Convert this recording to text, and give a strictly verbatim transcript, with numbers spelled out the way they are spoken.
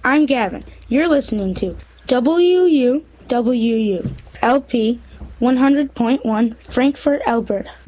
I'm Gavin. You're listening to W U W U L P one hundred point one Frankfort, Alberta.